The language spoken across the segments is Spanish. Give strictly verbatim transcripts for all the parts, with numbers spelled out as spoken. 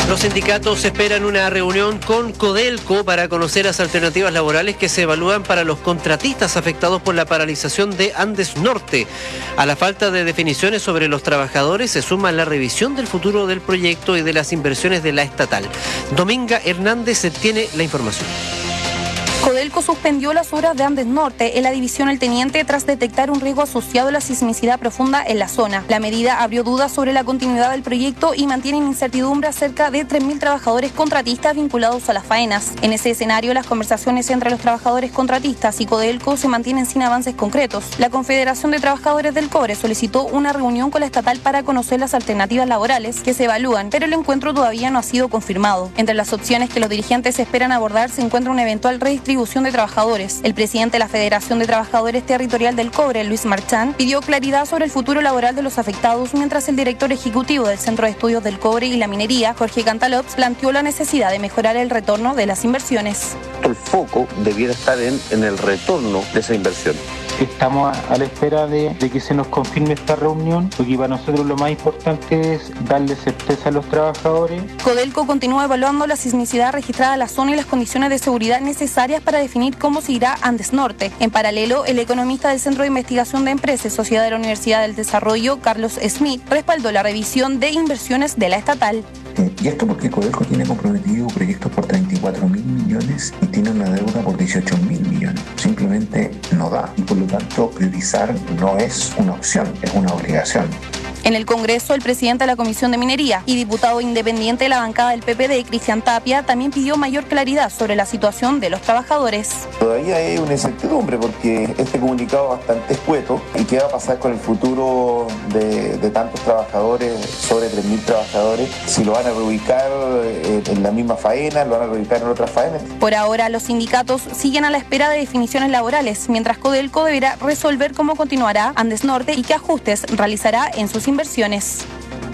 Los sindicatos esperan una reunión con Codelco para conocer las alternativas laborales que se evalúan para los contratistas afectados por la paralización de Andes Norte. A la falta de definiciones sobre los trabajadores se suma la revisión del futuro del proyecto y de las inversiones de la estatal. Dominga Hernández tiene la información. Codelco suspendió las obras de Andes Norte en la división El Teniente tras detectar un riesgo asociado a la sismicidad profunda en la zona. La medida abrió dudas sobre la continuidad del proyecto y mantiene en incertidumbre a cerca de tres mil trabajadores contratistas vinculados a las faenas. En ese escenario, las conversaciones entre los trabajadores contratistas y Codelco se mantienen sin avances concretos. La Confederación de Trabajadores del Cobre solicitó una reunión con la estatal para conocer las alternativas laborales que se evalúan, pero el encuentro todavía no ha sido confirmado. Entre las opciones que los dirigentes esperan abordar se encuentra una eventual redistribución de trabajadores. El presidente de la Federación de Trabajadores Territorial del Cobre, Luis Marchán, pidió claridad sobre el futuro laboral de los afectados, mientras el director ejecutivo del Centro de Estudios del Cobre y la Minería, Jorge Cantalops, planteó la necesidad de mejorar el retorno de las inversiones. El foco debiera estar en, en el retorno de esa inversión. Estamos a la espera de, de que se nos confirme esta reunión, porque para nosotros lo más importante es darle certeza a los trabajadores. Codelco continúa evaluando la sismicidad registrada en la zona y las condiciones de seguridad necesarias para definir cómo seguirá Andes Norte. En paralelo, el economista del Centro de Investigación de Empresas, Sociedad de la Universidad del Desarrollo, Carlos Smith, respaldó la revisión de inversiones de la estatal. Eh, y esto porque Codelco tiene comprometido proyectos por treinta y cuatro mil millones y tiene una deuda por dieciocho mil millones. Simplemente no da y por lo tanto priorizar no es una opción, es una obligación. En el Congreso, el presidente de la Comisión de Minería y diputado independiente de la bancada del P P D, Cristian Tapia, también pidió mayor claridad sobre la situación de los trabajadores. Todavía hay una incertidumbre porque este comunicado es bastante escueto y qué va a pasar con el futuro de, de tantos trabajadores, sobre tres mil trabajadores, si lo van a reubicar en la misma faena, lo van a reubicar en otras faenas. Por ahora, los sindicatos siguen a la espera de definiciones laborales, mientras Codelco deberá resolver cómo continuará Andes Norte y qué ajustes realizará en sus inversiones.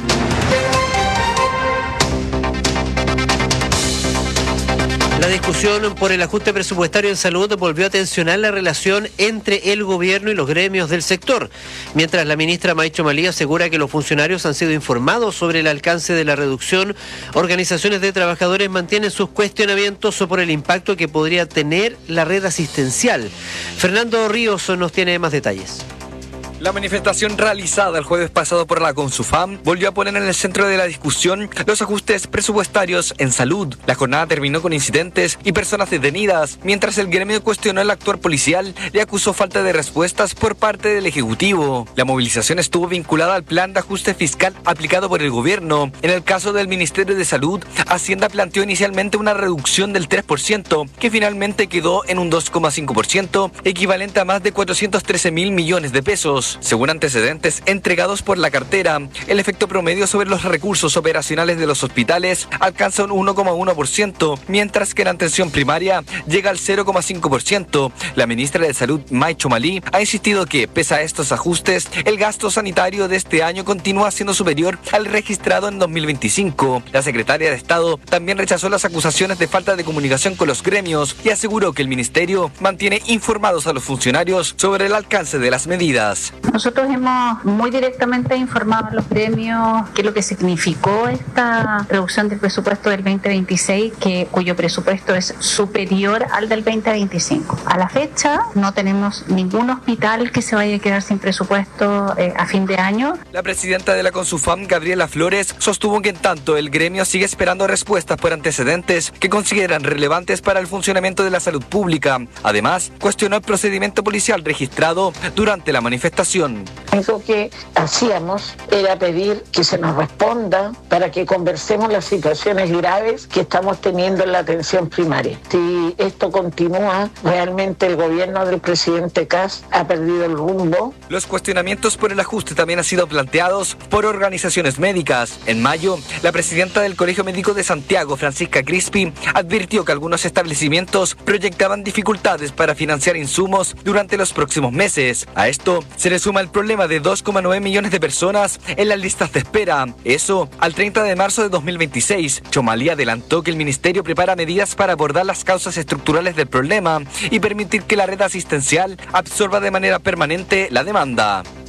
La discusión por el ajuste presupuestario en salud volvió a tensionar la relación entre el gobierno y los gremios del sector, mientras la ministra Maicho Malí asegura que los funcionarios han sido informados sobre el alcance de la reducción. Organizaciones de trabajadores mantienen sus cuestionamientos por el impacto que podría tener la red asistencial. Fernando Ríos nos tiene más detalles. La manifestación realizada el jueves pasado por la CONSUFAM volvió a poner en el centro de la discusión los ajustes presupuestarios en salud. La jornada terminó con incidentes y personas detenidas, mientras el gremio cuestionó el actuar policial y acusó falta de respuestas por parte del Ejecutivo. La movilización estuvo vinculada al plan de ajuste fiscal aplicado por el gobierno. En el caso del Ministerio de Salud, Hacienda planteó inicialmente una reducción del tres por ciento, que finalmente quedó en un dos coma cinco por ciento, equivalente a más de cuatrocientos trece mil millones de pesos. Según antecedentes entregados por la cartera, el efecto promedio sobre los recursos operacionales de los hospitales alcanza un uno coma uno por ciento, mientras que la atención primaria llega al cero coma cinco por ciento. La ministra de Salud, Maicho Malí, ha insistido que, pese a estos ajustes, el gasto sanitario de este año continúa siendo superior al registrado en dos mil veinticinco. La secretaria de Estado también rechazó las acusaciones de falta de comunicación con los gremios y aseguró que el ministerio mantiene informados a los funcionarios sobre el alcance de las medidas. Nosotros hemos muy directamente informado a los gremios qué es lo que significó esta reducción del presupuesto del veinte veintiséis, que, cuyo presupuesto es superior al del veinte veinticinco. A la fecha no tenemos ningún hospital que se vaya a quedar sin presupuesto eh, a fin de año. La presidenta de la CONSUFAM, Gabriela Flores, sostuvo que en tanto el gremio sigue esperando respuestas por antecedentes que consideran relevantes para el funcionamiento de la salud pública. Además, cuestionó el procedimiento policial registrado durante la manifestación. Lo único que hacíamos era pedir que se nos responda para que conversemos las situaciones graves que estamos teniendo en la atención primaria. Si esto continúa, realmente el gobierno del presidente Kast ha perdido el rumbo. Los cuestionamientos por el ajuste también han sido planteados por organizaciones médicas. En mayo, la presidenta del Colegio Médico de Santiago, Francisca Crispi, advirtió que algunos establecimientos proyectaban dificultades para financiar insumos durante los próximos meses. A esto se le suma el problema de dos coma nueve millones de personas en las listas de espera. Eso al treinta de marzo de dos mil veintiséis. Chomalí adelantó que el ministerio prepara medidas para abordar las causas estructurales del problema y permitir que la red asistencial absorba de manera permanente la demanda.